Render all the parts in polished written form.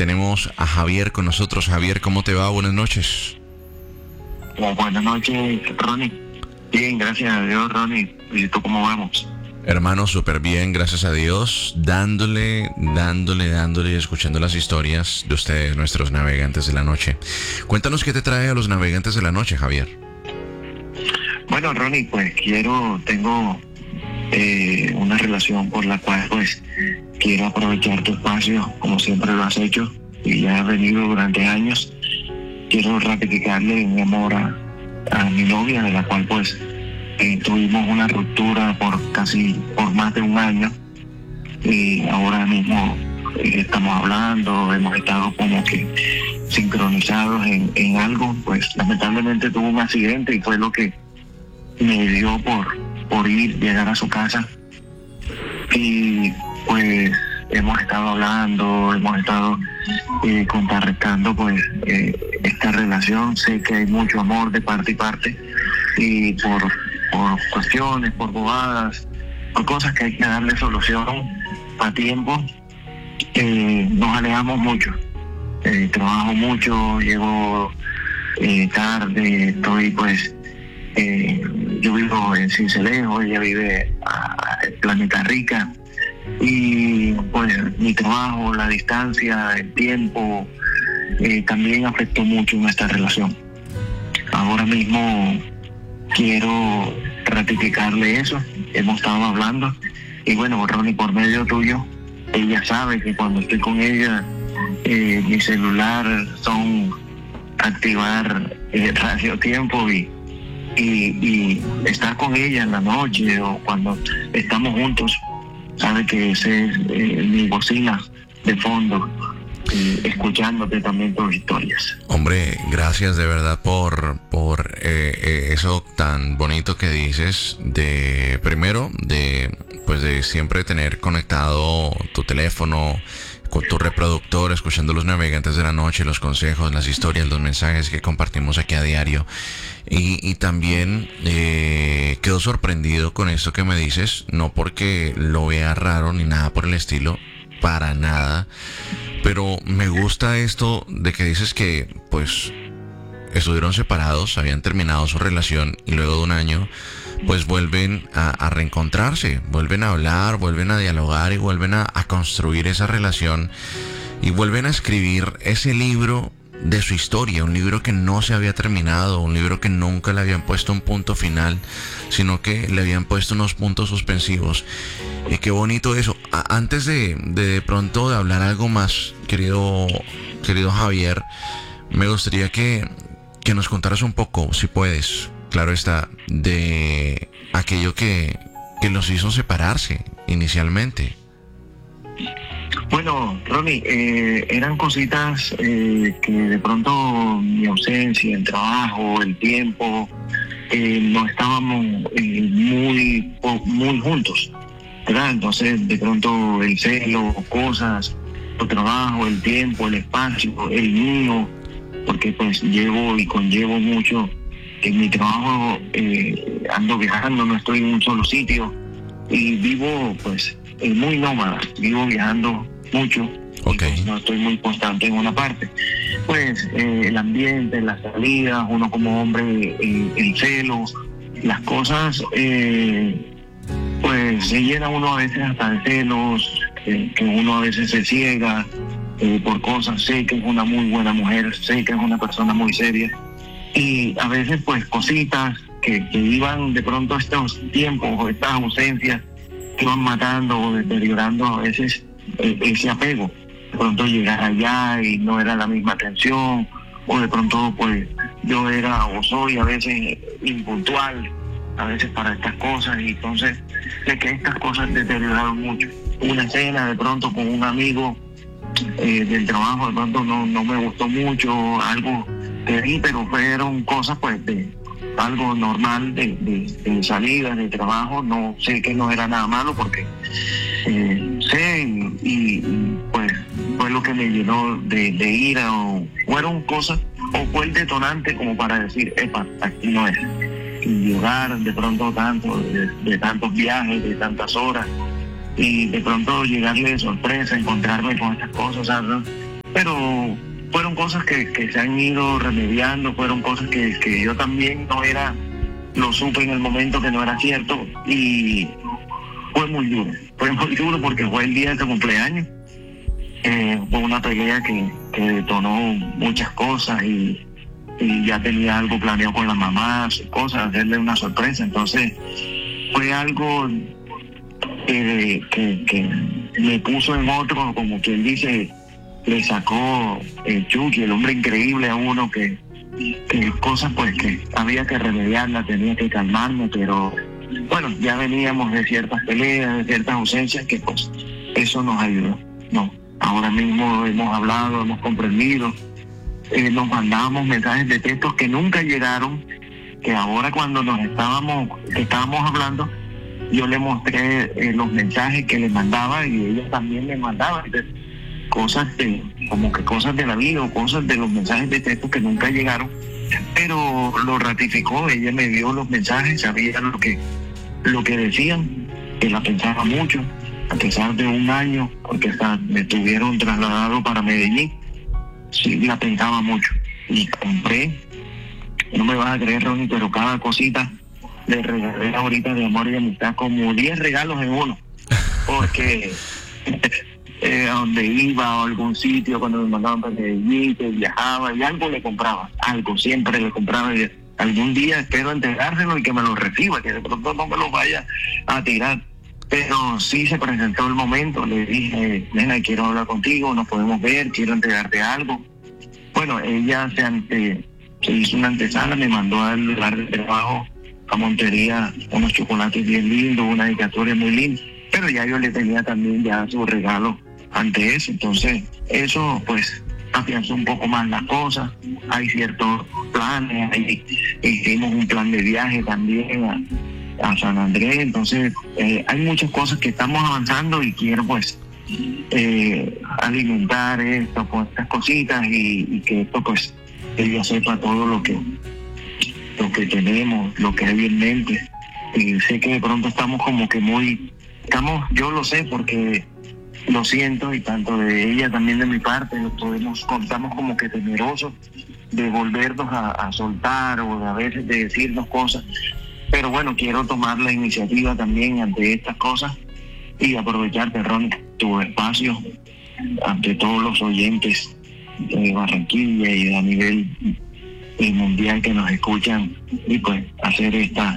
tenemos a Javier con nosotros. Javier, ¿cómo te va? Buenas noches. Buenas noches, Ronnie. Bien, gracias a Dios, Ronnie. ¿Y tú cómo vamos? Hermano, súper bien, gracias a Dios. Dándole y escuchando las historias de ustedes, nuestros navegantes de la noche. Cuéntanos qué te trae a los navegantes de la noche, Javier. Bueno, Ronnie, pues tengo una relación por la cual pues quiero aprovechar tu espacio como siempre lo has hecho y ya has venido durante años. Quiero ratificarle mi amor a mi novia, de la cual pues tuvimos una ruptura por más de un año y ahora mismo estamos hablando, hemos estado como que sincronizados en algo. Pues lamentablemente tuvo un accidente y fue lo que me dio por llegar a su casa, y pues hemos estado hablando, hemos estado contrarrestando pues esta relación. Sé que hay mucho amor de parte y parte, y por cuestiones, por bobadas, por cosas que hay que darle solución a tiempo, nos alejamos mucho. Trabajo mucho, llego tarde, estoy pues yo vivo en Sincelejo, ella vive en Planeta Rica, y pues mi trabajo, la distancia, el tiempo también afectó mucho nuestra relación. Ahora mismo quiero ratificarle eso, hemos estado hablando, y bueno, Ronnie, por medio tuyo, ella sabe que cuando estoy con ella, mi celular son activar radio tiempo y estar con ella en la noche o cuando estamos juntos. Sabe que ese es mi bocina de fondo, escuchándote también tus historias. Hombre, gracias de verdad por eso tan bonito que dices, de primero de siempre tener conectado tu teléfono con tu reproductor, escuchando los navegantes de la noche, los consejos, las historias, los mensajes que compartimos aquí a diario. Y también quedo sorprendido con esto que me dices, no porque lo vea raro ni nada por el estilo, para nada, pero me gusta esto de que dices que pues estuvieron separados, habían terminado su relación y luego de un año pues vuelven a reencontrarse, vuelven a hablar, vuelven a dialogar y vuelven a construir esa relación y vuelven a escribir ese libro de su historia, un libro que no se había terminado, un libro que nunca le habían puesto un punto final, sino que le habían puesto unos puntos suspensivos. Y qué bonito eso. Antes de pronto de hablar algo más, querido Javier, me gustaría que nos contaras un poco, si puedes, claro está, de aquello que los hizo separarse inicialmente. Bueno, Ronnie, eran cositas que de pronto mi ausencia, el trabajo, el tiempo, no estábamos muy juntos, ¿verdad? Entonces, de pronto el celo, cosas, el trabajo, el tiempo, el espacio, el mío, porque pues llevo y conllevo mucho en mi trabajo, ando viajando, no estoy en un solo sitio y vivo pues muy nómada, vivo viajando mucho. Okay. Y, pues, no estoy muy constante en una parte. Pues el ambiente, las salidas, uno como hombre, el celo, las cosas, pues se llena uno a veces hasta de celos, que uno a veces se ciega por cosas. Sé que es una muy buena mujer, sé que es una persona muy seria, y a veces pues cositas que iban de pronto estos tiempos o estas ausencias que iban matando o deteriorando a veces ese apego. De pronto llegar allá y no era la misma atención, o de pronto pues yo era o soy a veces impuntual a veces para estas cosas, y entonces sé que estas cosas deterioraron mucho. Una cena de pronto con un amigo del trabajo de pronto no me gustó mucho, algo que vi, pero fueron cosas pues de algo normal de salida, de trabajo. No sé que no era nada malo porque sé y pues fue lo que me llenó de ira, o fueron cosas, o fue el detonante como para decir, epa, aquí no es. Y llegar de pronto tanto, de tantos viajes, de tantas horas, y de pronto llegarle de sorpresa, encontrarme con estas cosas, ¿sabes? pero fueron cosas que se han ido remediando, fueron cosas que yo también lo supe en el momento que no era cierto, y fue muy duro porque fue el día de su cumpleaños. Fue una pelea que detonó muchas cosas, y ya tenía algo planeado con la mamá, sus cosas, hacerle una sorpresa. Entonces fue algo que me puso en otro, como quien dice, le sacó el Chucky, el hombre increíble, a uno, que cosas pues que había que remediarla, tenía que calmarme, pero bueno, ya veníamos de ciertas peleas, de ciertas ausencias, que pues eso nos ayudó. No, ahora mismo hemos hablado, hemos comprendido, nos mandábamos mensajes de textos que nunca llegaron, que ahora cuando estábamos hablando, yo le mostré los mensajes que le mandaba, y ella también me mandaba. Entonces, cosas cosas de la vida, o cosas de los mensajes de texto que nunca llegaron, pero lo ratificó. Ella me dio los mensajes, sabía lo que decían, que la pensaba mucho, a pesar de un año, porque hasta me tuvieron trasladado para Medellín. Sí, la pensaba mucho, y compré, no me vas a creer, Ronnie, pero cada cosita le regalé ahorita de amor y amistad, como 10 regalos en uno, porque a donde iba, a algún sitio, cuando me mandaban para Medellín, que viajaba, y algo le compraba, algo, siempre le compraba, y algún día espero entregárselo y que me lo reciba, que de pronto no me lo vaya a tirar. Pero sí se presentó el momento, le dije, nena, quiero hablar contigo, nos podemos ver, quiero entregarte algo. Bueno, ella se hizo una antesala, me mandó al lugar de trabajo, a Montería, unos chocolates bien lindos, una dedicatoria muy linda, pero ya yo le tenía también ya su regalo ante eso. Entonces eso pues afianzó un poco más las cosas. Hay ciertos planes, hicimos un plan de viaje también a San Andrés. Entonces hay muchas cosas que estamos avanzando, y quiero pues alimentar esto con estas cositas, y que esto pues ella sepa todo lo que tenemos, lo que hay en mente. Y sé que de pronto estamos como que yo lo sé porque lo siento, y tanto de ella también de mi parte, estamos como que temerosos de volvernos a soltar, o de a veces de decirnos cosas. Pero bueno, quiero tomar la iniciativa también ante estas cosas, y aprovecharte, Ron, tu espacio ante todos los oyentes de Barranquilla y a nivel mundial que nos escuchan, y pues hacer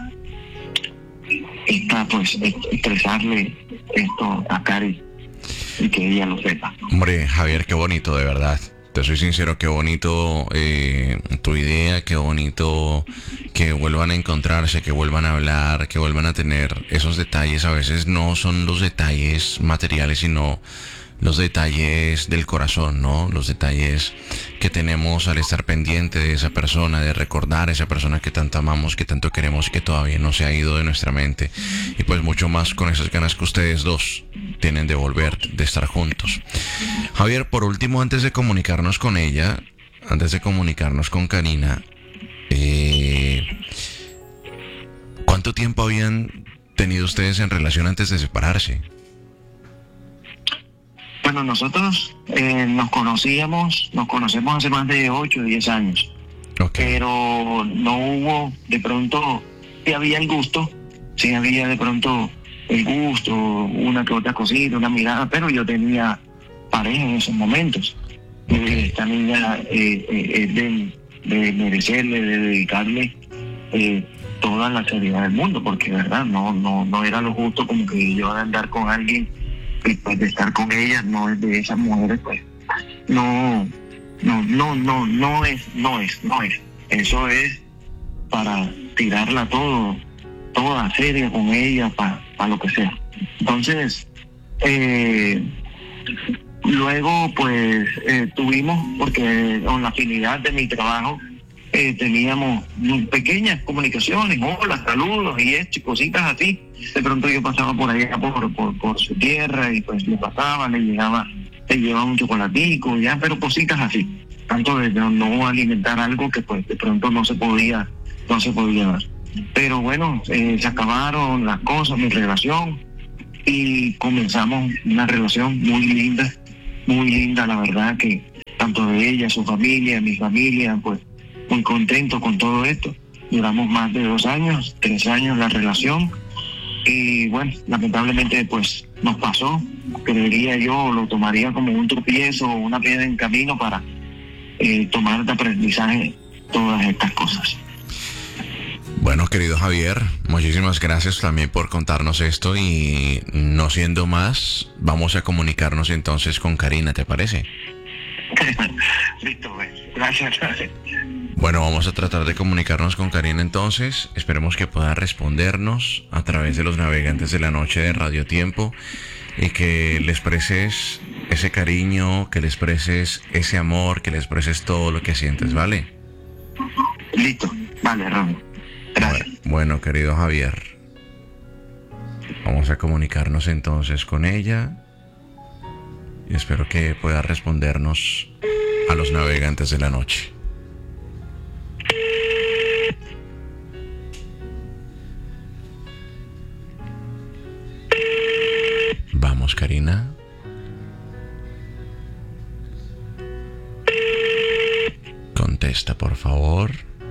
expresarle esto a Cari, y que ella lo sepa. Hombre, Javier, qué bonito, de verdad. Te soy sincero, qué bonito tu idea, qué bonito que vuelvan a encontrarse, que vuelvan a hablar, que vuelvan a tener esos detalles. A veces no son los detalles materiales, sino los detalles del corazón, ¿no? Los detalles que tenemos al estar pendiente de esa persona, de recordar a esa persona que tanto amamos, que tanto queremos y que todavía no se ha ido de nuestra mente. Y pues mucho más con esas ganas que ustedes dos tienen de volver, de estar juntos. Javier, por último, antes de comunicarnos con ella, antes de comunicarnos con Karina, ¿cuánto tiempo habían tenido ustedes en relación antes de separarse? Bueno, nosotros nos conocemos hace más de 8 o 10 años. Okay. Pero no hubo, de pronto, sí había el gusto, una que otra cosita, una mirada, pero yo tenía pareja en esos momentos. Okay. Esta niña es de merecerle, de dedicarle toda la seriedad del mundo, porque verdad no era lo justo como que yo andar con alguien, y pues de estar con ella, no es de esas mujeres, pues no es. Eso es para tirarla toda seria con ella, para lo que sea. Entonces luego pues tuvimos, porque con la afinidad de mi trabajo teníamos pequeñas comunicaciones, hola, saludos y cositas así. De pronto yo pasaba por allá por su tierra, y pues le llevaba un chocolatico, ya, pero cositas así, tanto de no alimentar algo que pues de pronto no se podía dar. Pero bueno, se acabaron las cosas, mi relación, y comenzamos una relación muy linda, la verdad, que tanto de ella, su familia, mi familia, pues muy contento con todo esto. Duramos más de 2 años, 3 años la relación y bueno, lamentablemente pues nos pasó. Creería yo, lo tomaría como un tropiezo o una piedra en camino para tomar de aprendizaje todas estas cosas. Bueno, querido Javier, muchísimas gracias también por contarnos esto y no siendo más, vamos a comunicarnos entonces con Karina, ¿te parece? Listo, pues. Gracias. Bueno, vamos a tratar de comunicarnos con Karina entonces. Esperemos que pueda respondernos a través de los navegantes de la noche de Radio Tiempo y que le expreses ese cariño, que le expreses ese amor, que le expreses todo lo que sientes, ¿vale? Listo. Vale, Ron. Gracias. Bueno, querido Javier, vamos a comunicarnos entonces con ella y espero que pueda respondernos a los navegantes de la noche. Vamos, Karina. Contesta, por favor.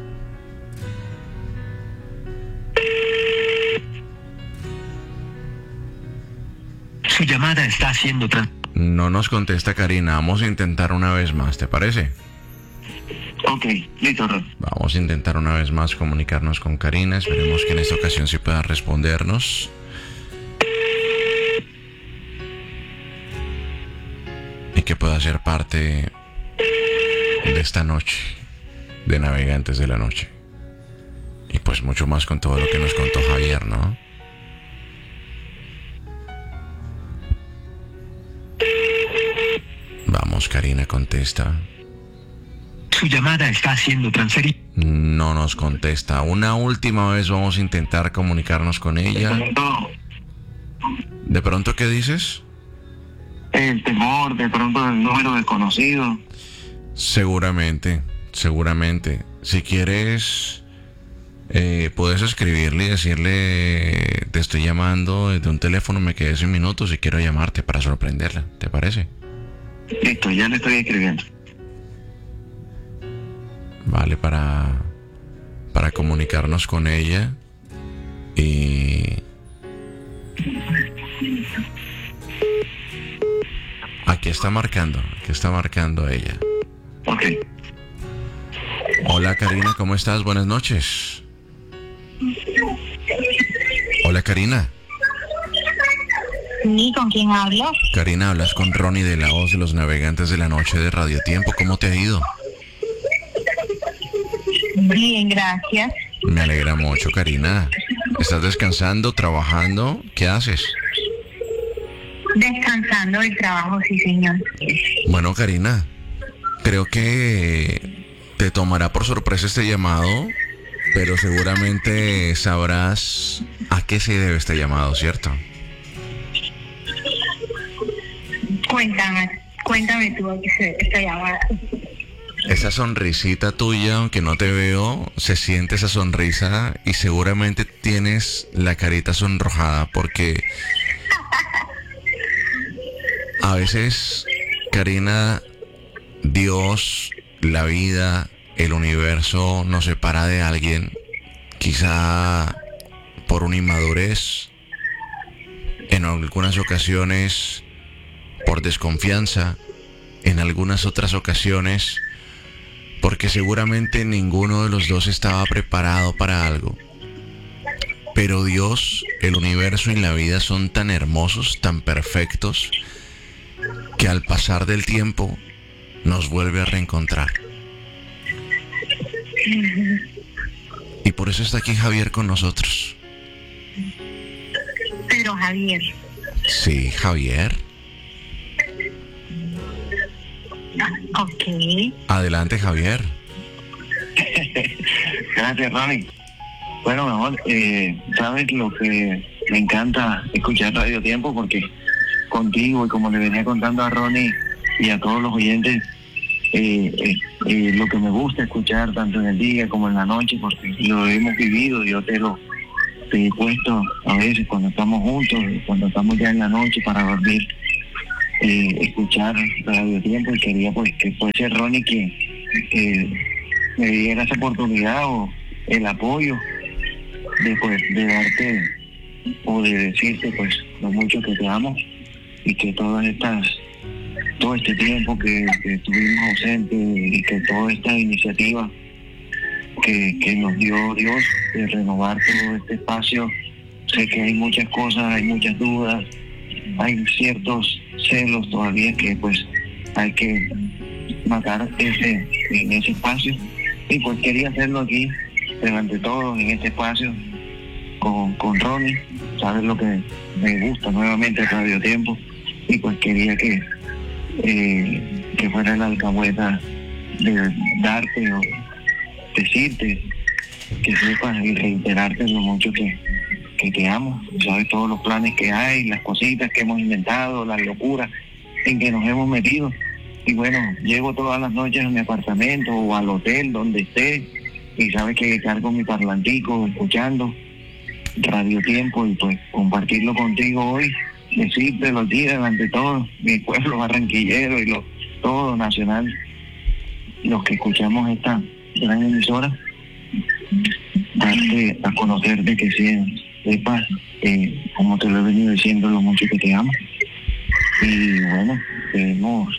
Su llamada está siendo No nos contesta Karina. Vamos a intentar una vez más, ¿te parece? Ok, listo, Ron. Vamos a intentar una vez más comunicarnos con Karina. Esperemos que en esta ocasión sí pueda respondernos. Y que pueda ser parte de esta noche de Navegantes de la Noche. Y pues mucho más con todo lo que nos contó Javier, ¿no? Vamos, Karina, contesta. Su llamada está siendo transferida. No nos contesta. Una última vez vamos a intentar comunicarnos con ella. ¿De pronto qué dices? El temor, de pronto el número desconocido. Seguramente. Si quieres, puedes escribirle y decirle: te estoy llamando desde un teléfono, me quedé sin minutos y quiero llamarte para sorprenderla. ¿Te parece? Listo, ya le estoy escribiendo. Vale, para comunicarnos con ella y... Aquí está marcando ella. Ok. Hola, Karina, ¿cómo estás? Buenas noches. Hola, Karina. Sí, ¿con quién hablo? Karina, hablas con Ronnie de La Voz de los Navegantes de la Noche de Radio Tiempo. ¿Cómo te ha ido? Bien, gracias. Me alegra mucho, Karina. ¿Estás descansando, trabajando? ¿Qué haces? Descansando del trabajo, sí, señor. Bueno, Karina, creo que te tomará por sorpresa este llamado, pero seguramente sabrás a qué se debe este llamado, ¿cierto? Cuéntame tú a qué se debe esta llamada. Esa sonrisita tuya, aunque no te veo, se siente esa sonrisa y seguramente tienes la carita sonrojada porque a veces, Karina, Dios, la vida, el universo nos separa de alguien, quizá por una inmadurez, en algunas ocasiones por desconfianza, en algunas otras ocasiones porque seguramente ninguno de los dos estaba preparado para algo. Pero Dios, el universo y la vida son tan hermosos, tan perfectos, que al pasar del tiempo nos vuelve a reencontrar. Y por eso está aquí Javier con nosotros. Pero Javier. Sí, Javier. Ok. Adelante, Javier. Gracias, Ronnie. Bueno, mi amor, sabes lo que me encanta escuchar Radio Tiempo, porque contigo y como le venía contando a Ronnie y a todos los oyentes, lo que me gusta escuchar tanto en el día como en la noche, porque lo hemos vivido. Yo te he puesto a veces cuando estamos juntos, cuando estamos ya en la noche para dormir, escuchar Radio Tiempo y quería pues que fuese Ronnie quien me diera esa oportunidad o el apoyo de pues de darte o de decirte pues lo mucho que te amo y que todo este tiempo que estuvimos ausentes y que toda esta iniciativa que nos dio Dios de renovar todo este espacio, sé que hay muchas cosas, hay muchas dudas, hay ciertos celos todavía que pues hay que matar en ese espacio, y pues quería hacerlo aquí delante de todos en este espacio con Ronnie. Sabes lo que me gusta nuevamente Radio Tiempo, y pues quería que fuera la alcahueta de darte o decirte que sepas y reiterarte lo mucho que te amo. Sabes todos los planes que hay, las cositas que hemos inventado, las locuras en que nos hemos metido. Y bueno, llego todas las noches a mi apartamento o al hotel donde esté, y sabes que cargo mi parlantico escuchando Radio Tiempo, y pues compartirlo contigo hoy, decírtelo a ti delante de todo mi pueblo barranquillero y todo nacional, los que escuchamos esta gran emisora, darte a conocer de que sepas, como te lo he venido diciendo, lo mucho que te amo. Y bueno, hemos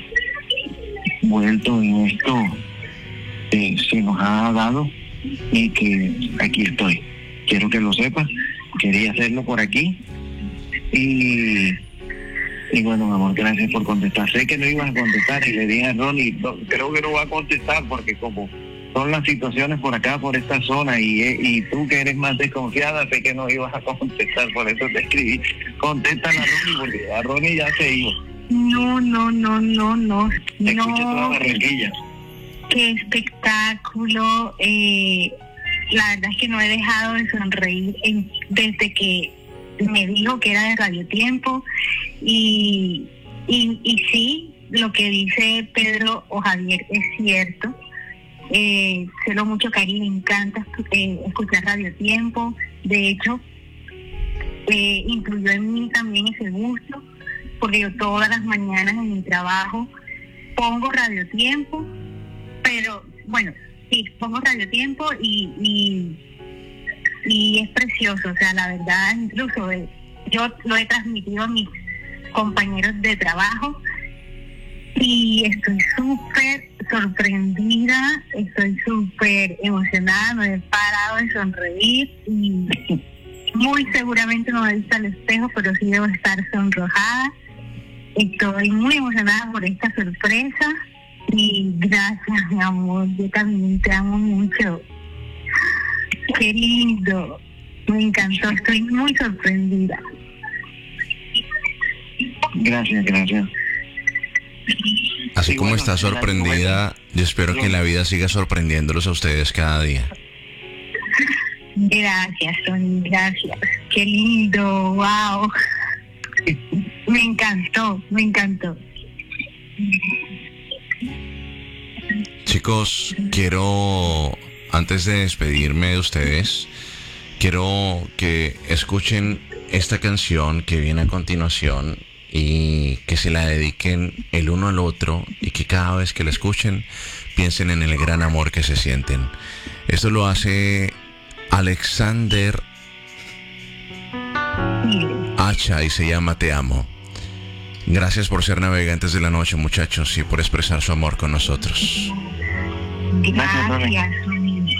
vuelto en esto que se nos ha dado, y que aquí estoy. Quiero que lo sepas, quería hacerlo por aquí. Y bueno, mi amor, gracias por contestar. Sé que no ibas a contestar y le dije a Ronnie, creo que no va a contestar porque como son las situaciones por acá, por esta zona, y tú que eres más desconfiada, sé que no ibas a contestar, por eso te escribí. Contéstale a Ronnie porque a Ronnie ya se iba. No. Te escucho toda Barranquilla. Qué espectáculo. La verdad es que no he dejado de sonreír desde que me dijo que era de Radio Tiempo, y sí, lo que dice Pedro o Javier es cierto. Sé lo mucho que a él le encanta escuchar Radio Tiempo. De hecho, incluyó en mí también ese gusto, porque yo todas las mañanas en mi trabajo pongo Radio Tiempo, pero bueno, sí, pongo Radio Tiempo y es precioso. O sea, la verdad, incluso yo lo he transmitido a mis compañeros de trabajo y estoy súper sorprendida, estoy súper emocionada, no he parado de sonreír y muy seguramente no me he visto al espejo, pero sí debo estar sonrojada. Estoy muy emocionada por esta sorpresa y gracias, mi amor, yo también te amo mucho. Qué lindo, me encantó, estoy muy sorprendida. Gracias. Así Sí, como bueno, está sorprendida, yo espero que la vida siga sorprendiéndolos a ustedes cada día. Gracias, Tony, gracias. Qué lindo, wow. Me encantó. Chicos, quiero, antes de despedirme de ustedes, quiero que escuchen esta canción que viene a continuación y que se la dediquen el uno al otro, y que cada vez que la escuchen piensen en el gran amor que se sienten. Esto lo hace Alexander Hacha y se llama Te Amo. Gracias por ser navegantes de la noche, muchachos, y por expresar su amor con nosotros. Gracias.